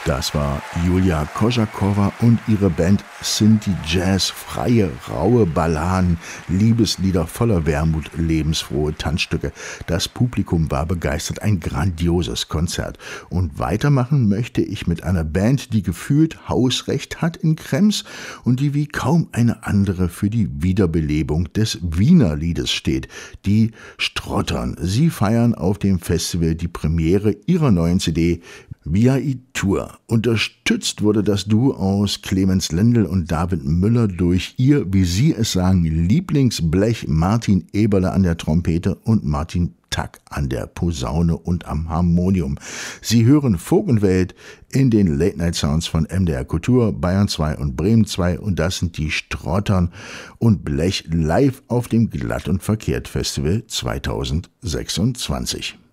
Das war Julia Kosakowa und ihre Band Sinti Jazz, freie, raue Balladen, Liebeslieder voller Wermut, lebensfrohe Tanzstücke. Das Publikum war begeistert, ein grandioses Konzert. Und weitermachen möchte ich mit einer Band, die gefühlt Hausrecht hat in Krems und die wie kaum eine andere für die Wiederbelebung des Wiener Liedes steht. Die Strottern. Sie feiern auf dem Festival die Premiere ihrer neuen CD Via Tour. Unterstützt wurde das Duo aus Clemens Lendl und David Müller durch ihr, wie sie es sagen, Lieblingsblech Martin Eberle an der Trompete und Martin Tack an der Posaune und am Harmonium. Sie hören Folk und Welt in den Late Night Sounds von MDR Kultur, Bayern 2 und Bremen 2 und das sind die Strottern und Blech live auf dem Glatt und Verkehrt Festival 2026.